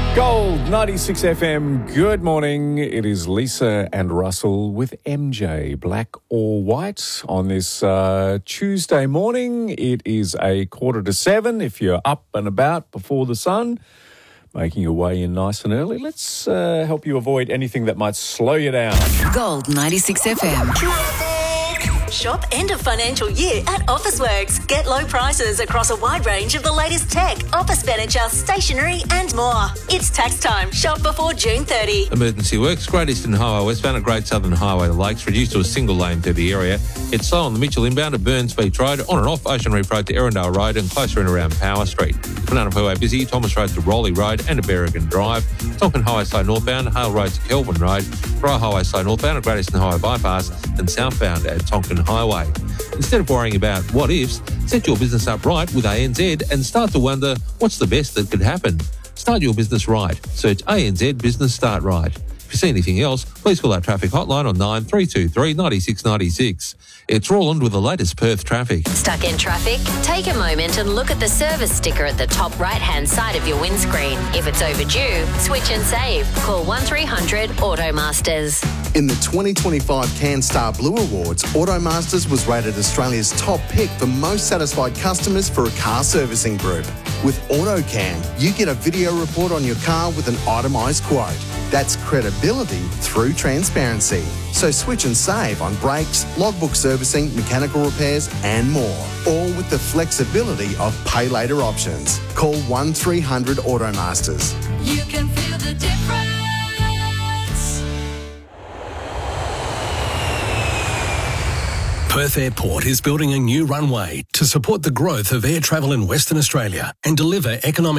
Gold 96 FM. Good morning. It is Lisa and Russell with MJ. Black or white on this Tuesday morning. It is 6:45. If you're up and about before the sun, making your way in nice and early, let's help you avoid anything that might slow you down. Gold 96 FM. Shop end of financial year at Officeworks. Get low prices across a wide range of the latest tech, office furniture, stationery and more. It's tax time. Shop before June 30. Emergency works. Great Eastern Highway westbound at Great Southern Highway to Lakes, reduced to a single lane through the area. It's slow on the Mitchell inbound at Burns Beach Road, on and off Ocean Reef Road to Erindale Road and closer in around Power Street. Banana Highway busy, Thomas Road to Rowley Road and to Berrigan Drive. Tonkin Highway slow northbound, Hale Road to Kelvin Road. Bry Highway slow northbound at Great Eastern Highway bypass and southbound at Tonkin Highway. Instead of worrying about what ifs, set your business up right with ANZ and start to wonder what's the best that could happen. Start your business right. Search ANZ Business Start Right. If you see anything else, please call our traffic hotline on 9323 96 96. It's Roland with the latest Perth traffic. Stuck in traffic? Take a moment and look at the service sticker at the top right-hand side of your windscreen. If it's overdue, switch and save. Call 1300 Automasters. In the 2025 CanStar Blue Awards, Automasters was rated Australia's top pick for most satisfied customers for a car servicing group. With AutoCam, you get a video report on your car with an itemised quote. That's credibility through transparency. So switch and save on brakes, logbook servicing, mechanical repairs and more. All with the flexibility of pay later options. Call 1300 Automasters. You can feel the difference. Perth Airport is building a new runway to support the growth of air travel in Western Australia and deliver economic